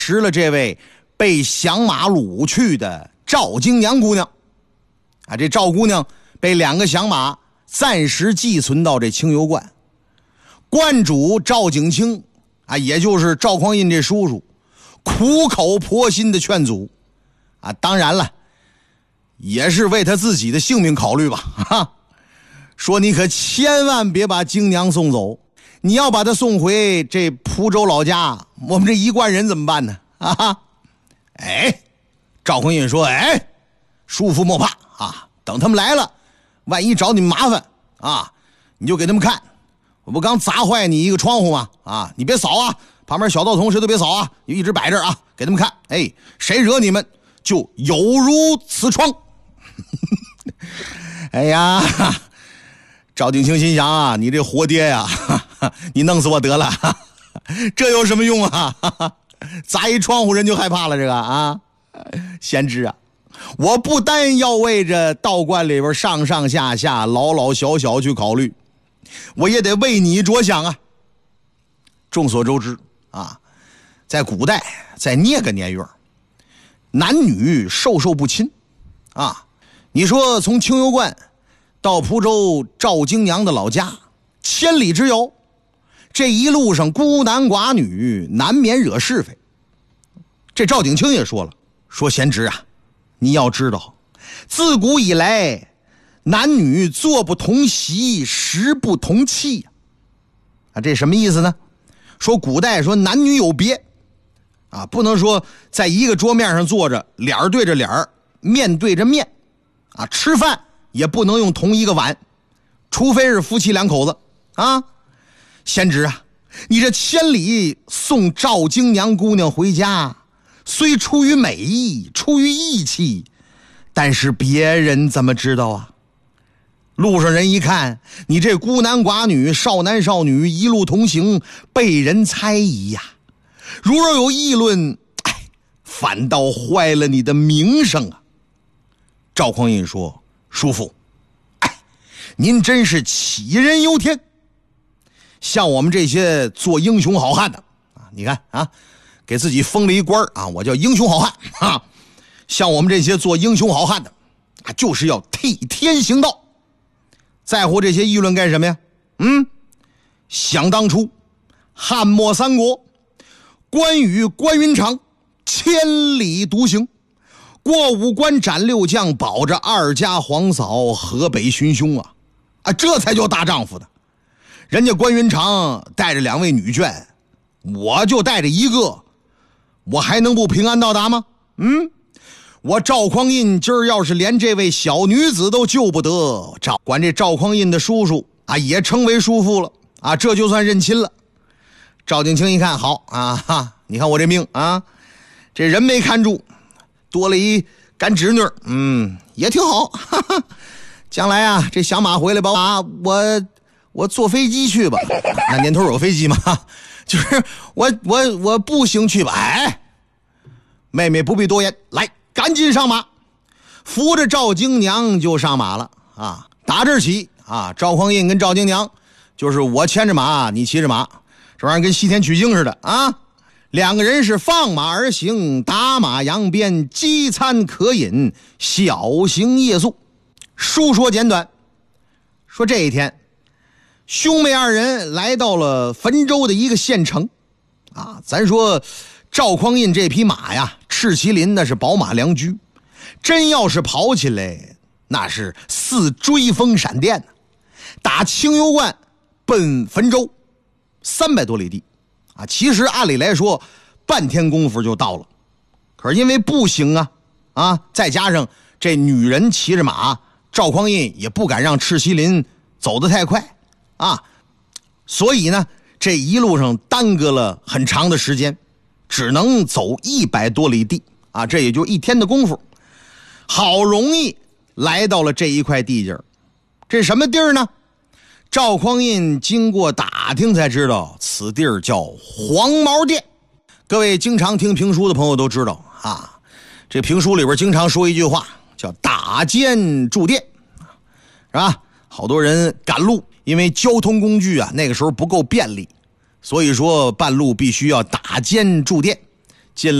识了这位被响马掳去的赵京娘姑娘。啊，这赵姑娘被2个响马暂时寄存到这清油观。观主赵景清啊，也就是赵匡胤这叔叔，苦口婆心的劝阻啊，当然了，也是为他自己的性命考虑吧。哈，说你可千万别把京娘送走，你要把她送回这蒲州老家，我们这一贯人怎么办呢？啊，哎，赵匡胤说，哎，叔父莫怕啊，等他们来了，万一找你们麻烦啊，你就给他们看，我不刚砸坏你一个窗户吗？啊，你别扫啊，旁边小道童谁都别扫啊，就一直摆着啊，给他们看，哎，谁惹你们就有如此窗。哎呀，赵景清心想啊，你这活爹呀，你弄死我得了，这有什么用啊？砸一窗户人就害怕了，这个啊，贤侄啊，我不单要为这道观里边上上下下老老小小去考虑，我也得为你着想啊。众所周知啊，在古代，在那个年月，男女授受不亲啊。你说从清油观到蒲州赵京娘的老家，1000里之遥，这一路上孤男寡女，难免惹是非。这赵景清也说了，说贤侄啊，你要知道，自古以来，男女坐不同席，食不同器啊，这什么意思呢？说古代说男女有别啊，不能说在一个桌面上坐着，脸对着脸，面对着面啊，吃饭也不能用同一个碗，除非是夫妻2口子啊。贤侄啊，你这1000里送赵京娘姑娘回家，虽出于美意，出于义气，但是别人怎么知道啊？路上人一看，你这孤男寡女、少男少女一路同行，被人猜疑呀。如若有议论，哎，反倒坏了你的名声啊。赵匡胤说，叔父，哎，您真是杞人忧天。像我们这些做英雄好汉的啊，你看啊，给自己封了一官啊，我叫英雄好汉啊。像我们这些做英雄好汉的啊，就是要替天行道。在乎这些议论干什么呀？想当初汉末三国，关羽关云长千里独行，过五关斩六将，保着2家皇嫂，河北寻凶啊！这才叫大丈夫的。人家关云长带着2位女眷，我就带着1个，我还能不平安到达吗？我赵匡胤今儿要是连这位小女子都救不得，管这赵匡胤的叔叔啊也称为叔父了啊，这就算认亲了。赵景清一看，好啊哈，你看我这命啊，这人没看住，多了一干侄女，也挺好，哈哈。将来啊，这响马回来把我坐飞机去吧，那年头有飞机吗？就是我步行去吧。哎，妹妹不必多言，来，赶紧上马，扶着赵京娘就上马了啊！打这儿起啊，赵匡胤跟赵京娘就是我牵着马，你骑着马，这玩意儿跟西天取经似的啊！2个人是放马而行，打马扬鞭，饥餐渴饮，小行夜宿。述说简短，说这一天，兄妹2人来到了汾州的一个县城啊。咱说赵匡胤这匹马呀，赤麒麟那是宝马良驹，真要是跑起来，那是似追风闪电呢。打清油观奔汾州300多里地啊，其实按理来说半天功夫就到了，可是因为步行啊，再加上这女人骑着马，赵匡胤也不敢让赤麒麟走得太快啊，所以呢，这一路上耽搁了很长的时间，只能走100多里地啊，这也就1天的功夫，好容易来到了这一块地界儿。这什么地儿呢？赵匡胤经过打听才知道，此地儿叫黄毛店。各位经常听评书的朋友都知道啊，这评书里边经常说一句话，叫打尖住店，是吧？好多人赶路，因为交通工具啊那个时候不够便利，所以说半路必须要打尖住店。